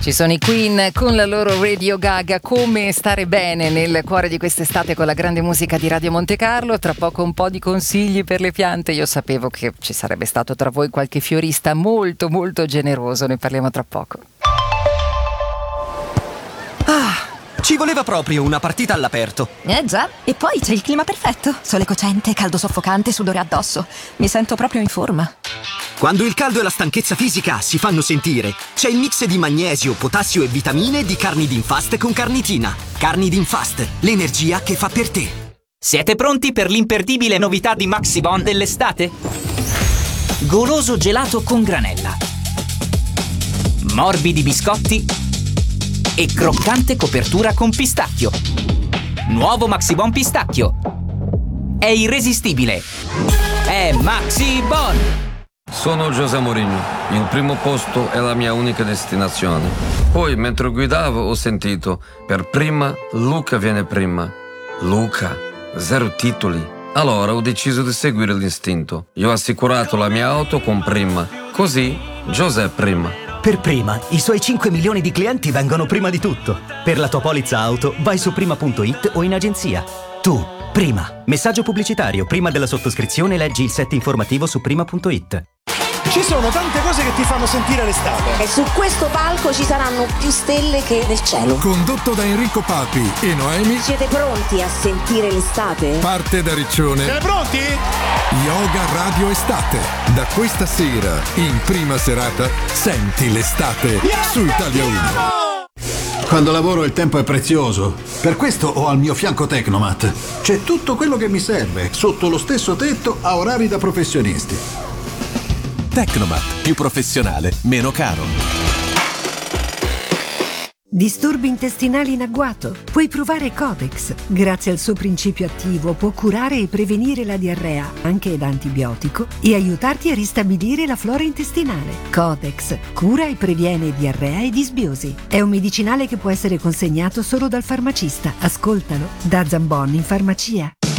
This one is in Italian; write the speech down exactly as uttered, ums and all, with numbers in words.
Ci sono i Queen con la loro Radio Gaga. Come stare bene nel cuore di quest'estate con la grande musica di Radio Monte Carlo. Tra poco un po' di consigli per le piante. Io sapevo che ci sarebbe stato tra voi qualche fiorista molto molto generoso. Ne parliamo tra poco. Ah, ci voleva proprio una partita all'aperto. Eh già, e poi c'è il clima perfetto. Sole cocente, caldo soffocante, sudore addosso. Mi sento proprio in forma. Quando il caldo e la stanchezza fisica si fanno sentire, c'è il mix di magnesio, potassio e vitamine di Carnidin-Fast con carnitina. Carnidin-Fast, l'energia che fa per te. Siete pronti per l'imperdibile novità di Maxibon dell'estate? Goloso gelato con granella, morbidi biscotti e croccante copertura con pistacchio. Nuovo Maxibon pistacchio. È irresistibile. È Maxibon. Sono José Mourinho. Il primo posto è la mia unica destinazione. Poi, mentre guidavo, ho sentito: per prima, Luca viene prima. Luca, zero titoli. Allora ho deciso di seguire l'istinto. Io ho assicurato la mia auto con Prima. Così, José prima. Per Prima, i suoi cinque milioni di clienti vengono prima di tutto. Per la tua polizza auto, vai su prima punto it o in agenzia. Tu, Prima. Messaggio pubblicitario. Prima della sottoscrizione leggi il set informativo su prima punto it. Ci sono tante cose che ti fanno sentire l'estate. E su questo palco ci saranno più stelle che nel cielo. Condotto da Enrico Papi e Noemi. Siete pronti a sentire l'estate? Parte da Riccione. Siete pronti? Yoga Radio Estate. Da questa sera, in prima serata, senti l'estate su Italia uno. Quando lavoro il tempo è prezioso. Per questo ho al mio fianco Tecnomat. C'è tutto quello che mi serve, sotto lo stesso tetto, a orari da professionisti. Tecnomat, più professionale, meno caro. Disturbi intestinali in agguato? Puoi provare Codex. Grazie al suo principio attivo può curare e prevenire la diarrea, anche ed antibiotico, e aiutarti a ristabilire la flora intestinale. Codex cura e previene diarrea e disbiosi. È un medicinale che può essere consegnato solo dal farmacista. Ascoltalo da Zambon in farmacia.